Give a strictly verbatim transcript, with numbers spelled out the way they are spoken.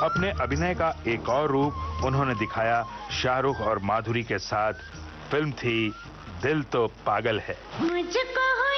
अपने अभिनय का एक और रूप उन्होंने दिखाया शाहरुख और माधुरी के साथ। फिल्म थी दिल तो पागल है। मुझको